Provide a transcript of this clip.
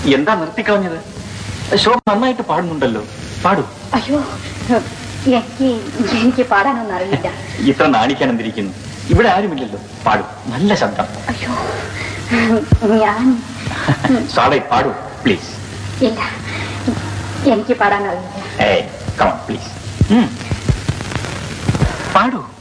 എന്താ നിർത്തിക്കളഞ്ഞത്? ശോഭ നന്നായിട്ട് പാടുന്നുണ്ടല്ലോ, പാടൂ. അയ്യോ, എനിക്ക് പാടാനൊന്നും അറിയില്ല. ഇത്ര നാണിക്കാൻ എന്തിരിക്കുന്നു? ഇവിടെ ആരുമില്ലല്ലോ, പാടൂ, നല്ല ശബ്ദം. അയ്യോ, ഞാൻ സാറേ പാടൂ പ്ലീസ്. ഇല്ല, എനിക്ക് പാടാനറിയില്ല. കമോൺ പ്ലീസ്, പാടൂ.